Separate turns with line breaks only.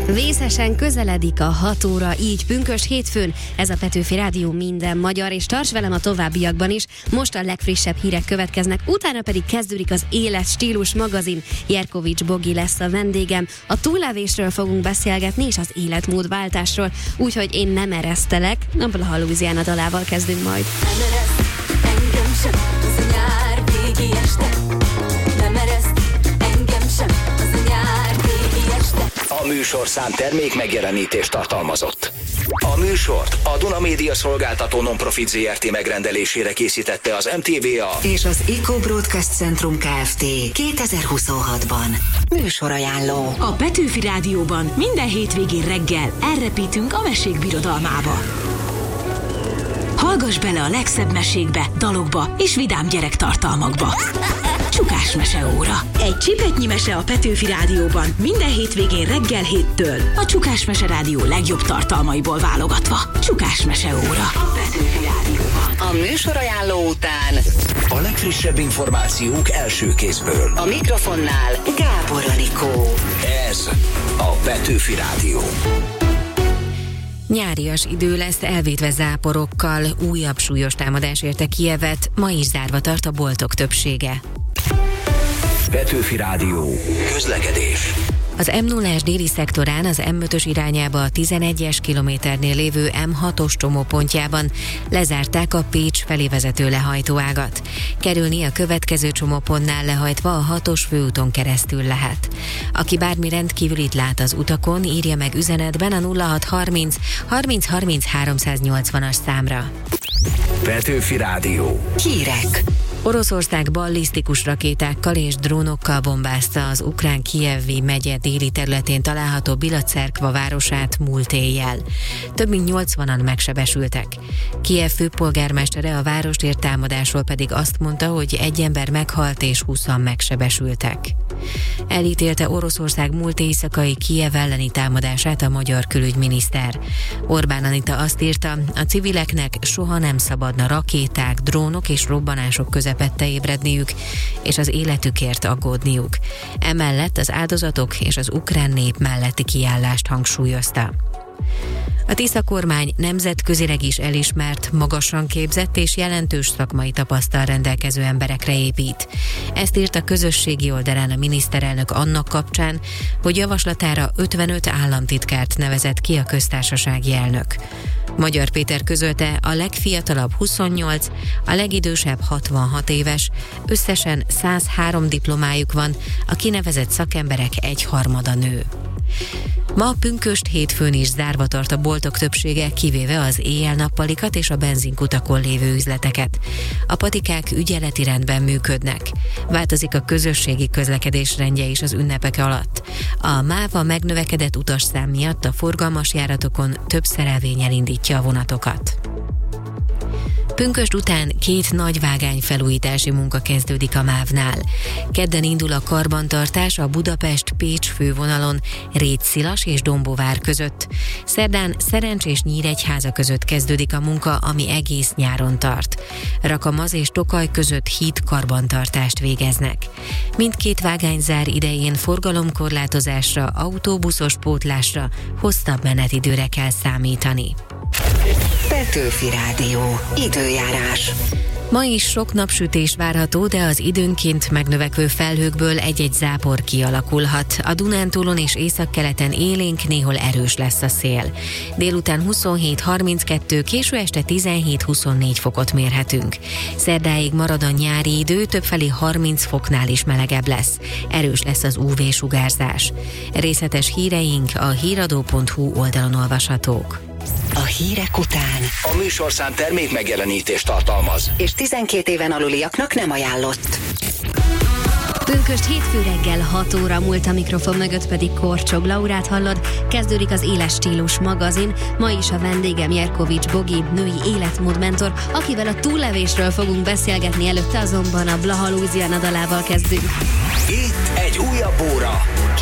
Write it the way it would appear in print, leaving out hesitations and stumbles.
Vészesen közeledik a 6 óra, így pünkösd hétfőn. Ez a Petőfi Rádió minden magyar, és tarts velem a továbbiakban is. Most a legfrissebb hírek következnek, utána pedig kezdődik az Életstílus magazin. Jerkovics Bogi lesz a vendégem. A túllevésről fogunk beszélgetni, és az életmódváltásról. Úgyhogy én nem eresztelek, a Blaha Louisiana dalával kezdünk majd.
Nem ereszt, engem sem, az a nyár végi este. Nem ereszt, engem sem, az a nyár végi este.
A műsorszám termék megjelenítést tartalmazott. A műsort a Duna Média Szolgáltató Non-Profit Zrt. Megrendelésére készítette az MTVA
és az Eco Broadcast Centrum Kft. 2026-ban. Műsorajánló.
A Petőfi Rádióban minden hétvégén reggel elrepítünk a mesék birodalmába. Hallgass bele a legszebb mesékbe, dalokba és vidám gyerektartalmakba. Csukás meseóra. Egy csipetnyi mese a Petőfi Rádióban minden hétvégén reggel 7-től. A Csukás Mese Rádió legjobb tartalmaiból válogatva. Csukás meseóra. A Petőfi Rádióban.
A műsorajánló után
a legfrissebb információk első kézből.
a mikrofonnál Gábor Anikó.
Ez a Petőfi Rádió.
Nyárias idő lesz, elvétve záporokkal. Újabb súlyos támadás érte Kijevet, ma is zárva tart a boltok többsége.
Petőfi Rádió. Közlekedés.
Az M0-as déli szektorán az M5-ös irányába a 11-es kilométernél lévő M6-os csomópontjában lezárták a Pécs felé vezető lehajtóágat. Kerülni a következő csomópontnál lehajtva a 6-os főúton keresztül lehet. Aki bármi rendkívülit lát az utakon, írja meg üzenetben a 0630 30 30 380-as számra.
Petőfi Rádió.
Hírek.
Oroszország ballisztikus rakétákkal és drónokkal bombázta az ukrán Kijevvi megye déli területén található Bilacerkva városát múlt éjjel. Több mint 80-an megsebesültek. Kijev főpolgármestere a városért támadásról pedig azt mondta, hogy egy ember meghalt és 20-an megsebesültek. Elítélte Oroszország múlt éjszakai Kijev elleni támadását a magyar külügyminiszter. Orbán Anita azt írta, a civileknek soha nem szabadna rakéták, drónok és robbanások közepette ébredniük, és az életükért aggódniuk. Emellett az áldozatok és az ukrán nép melletti kiállást hangsúlyozta. A Tisza kormány nemzetközileg is elismert, magasan képzett és jelentős szakmai tapasztal rendelkező emberekre épít. Ezt írt a közösségi oldalán a miniszterelnök annak kapcsán, hogy javaslatára 55 államtitkárt nevezett ki a köztársasági elnök. Magyar Péter közölte, a legfiatalabb 28, a legidősebb 66 éves, összesen 103 diplomájuk van, a kinevezett szakemberek egyharmada nő. Ma pünkösd hétfőn is zárva tart a boltok többsége, kivéve az éjjel-nappalikat és a benzinkutakon lévő üzleteket. A patikák ügyeleti rendben működnek. Változik a közösségi közlekedés rendje is az ünnepek alatt. A máva megnövekedett utasszám miatt a forgalmas járatokon több szerelvény elindítja a vonatokat. Pünkösd után 2 nagy vágányfelújítási munka kezdődik a MÁV-nál. Kedden indul a karbantartás a Budapest-Pécs fővonalon Rétszilas és Dombóvár között. Szerdán Szerencs és Nyíregyháza között kezdődik a munka, ami egész nyáron tart. Rakamaz és Tokaj között híd karbantartást végeznek. Mindkét vágányzár idején forgalomkorlátozásra, autóbuszos pótlásra, hosszabb menetidőre kell számítani.
Petőfi Rádió. Időjárás.
Ma is sok napsütés várható, de az időnként megnövekvő felhőkből egy-egy zápor kialakulhat. A Dunántúlon és északkeleten élénk, néhol erős lesz a szél. Délután 27-32, késő este 17-24 fokot mérhetünk. Szerdáig marad a nyári idő, többfelé 30 foknál is melegebb lesz. Erős lesz az UV-sugárzás. Részletes híreink a híradó.hu oldalon olvashatók.
A hírek után.
A műsorszám termék megjelenítést tartalmaz.
És 12 éven aluliaknak nem ajánlott.
Pünkösd hétfő reggel 6 óra múlt, a mikrofon mögött pedig Korcsog Laurát hallod. Kezdődik az Életstílus magazin. Ma is a vendégem Jerkovics Bogi, női életmódmentor, akivel a túllevésről fogunk beszélgetni, előtte azonban a Blaha Louisiana dalával kezdünk.
Itt egy újabb óra